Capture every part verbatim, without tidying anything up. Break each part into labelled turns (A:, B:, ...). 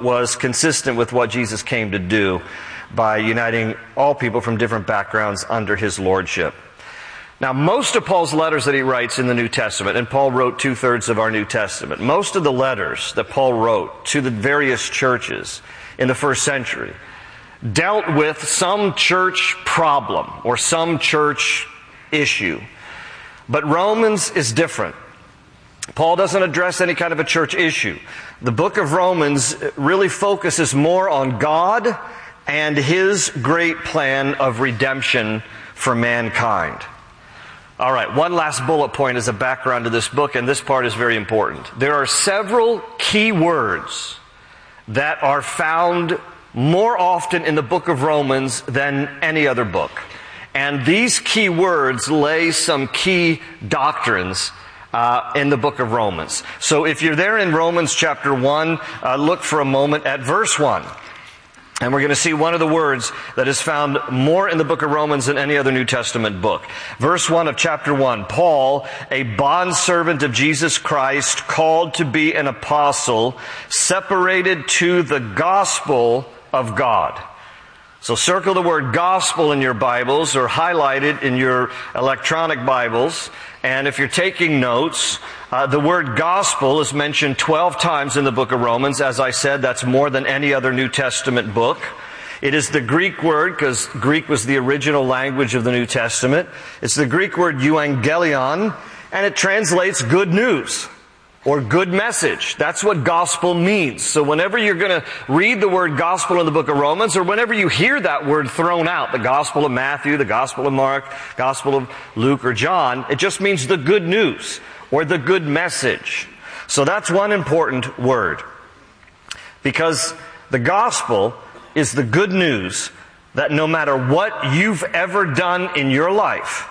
A: was consistent with what Jesus came to do by uniting all people from different backgrounds under his lordship. Now, most of Paul's letters that he writes in the New Testament, and Paul wrote two-thirds of our New Testament, most of the letters that Paul wrote to the various churches in the first century dealt with some church problem or some church issue. But Romans is different. Paul doesn't address any kind of a church issue. The book of Romans really focuses more on God and his great plan of redemption for mankind. All right, one last bullet point as a background to this book, and this part is very important. There are several key words that are found more often in the book of Romans than any other book. And these key words lay some key doctrines uh, in the book of Romans. So if you're there in Romans chapter one, uh, look for a moment at verse one. And we're going to see one of the words that is found more in the book of Romans than any other New Testament book. Verse one of chapter one, Paul, a bondservant of Jesus Christ, called to be an apostle, separated to the gospel of God. So circle the word gospel in your Bibles or highlight it in your electronic Bibles. And if you're taking notes, uh, the word gospel is mentioned twelve times in the book of Romans. As I said, that's more than any other New Testament book. It is the Greek word, because Greek was the original language of the New Testament. It's the Greek word euangelion, and it translates good news or good message. That's what gospel means. So whenever you're going to read the word gospel in the book of Romans, or whenever you hear that word thrown out, the gospel of Matthew, the gospel of Mark, gospel of Luke or John, it just means the good news or the good message. So that's one important word. Because the gospel is the good news that no matter what you've ever done in your life,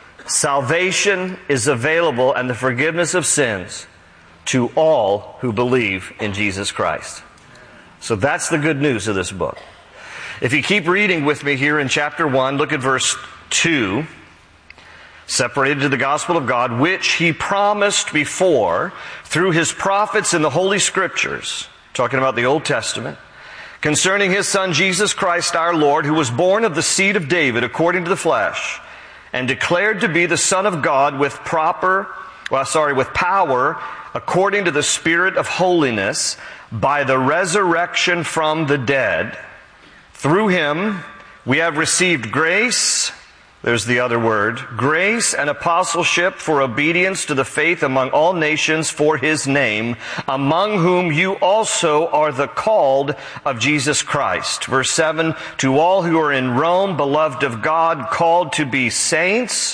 A: salvation is available and the forgiveness of sins to all who believe in Jesus Christ. So that's the good news of this book. If you keep reading with me here in chapter one, look at verse two. Separated to the gospel of God, which he promised before through his prophets in the Holy Scriptures, talking about the Old Testament, concerning his Son Jesus Christ our Lord, who was born of the seed of David according to the flesh, and declared to be the Son of God with proper, well, sorry, with power, according to the Spirit of holiness, by the resurrection from the dead. Through him we have received grace, there's the other word, grace and apostleship for obedience to the faith among all nations for his name, among whom you also are the called of Jesus Christ. Verse seven, to all who are in Rome, beloved of God, called to be saints,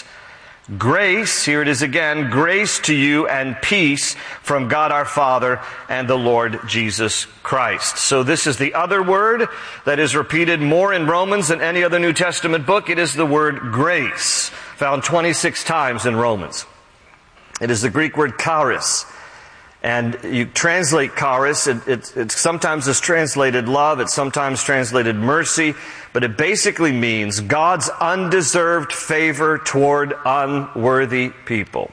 A: grace, here it is again, grace to you and peace from God our Father and the Lord Jesus Christ. So this is the other word that is repeated more in Romans than any other New Testament book. It is the word grace, found twenty-six times in Romans. It is the Greek word charis. And you translate charis, it, it, it sometimes is translated love, it's sometimes translated mercy, but it basically means God's undeserved favor toward unworthy people.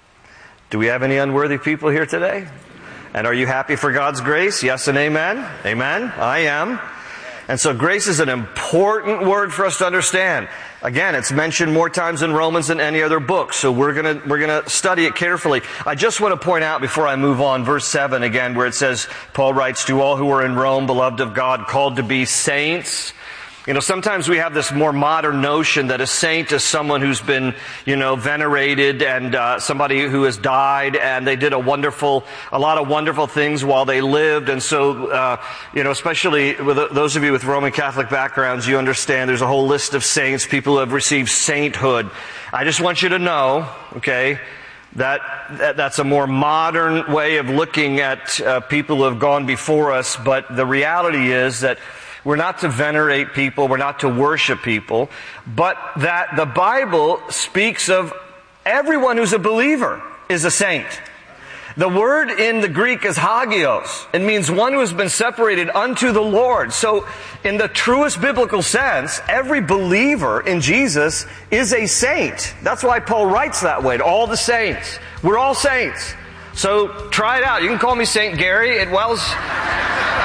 A: Do we have any unworthy people here today? And are you happy for God's grace? Yes and amen? Amen? I am. And so grace is an important word for us to understand. Again, it's mentioned more times in Romans than any other book, so we're gonna, we're gonna study it carefully. I just want to point out before I move on, verse seven again, where it says, Paul writes, to all who are in Rome, beloved of God, called to be saints. You know, sometimes we have this more modern notion that a saint is someone who's been, you know, venerated and uh, somebody who has died and they did a wonderful, a lot of wonderful things while they lived. And so, uh, you know, especially with those of you with Roman Catholic backgrounds, you understand there's a whole list of saints, people who have received sainthood. I just want you to know, okay, that, that that's a more modern way of looking at uh, people who have gone before us. But the reality is that we're not to venerate people, we're not to worship people, but that the Bible speaks of everyone who's a believer is a saint. The word in the Greek is hagios. It means one who has been separated unto the Lord. So in the truest biblical sense, every believer in Jesus is a saint. That's why Paul writes that way to all the saints. We're all saints. So try it out. You can call me Saint Gary. It wells...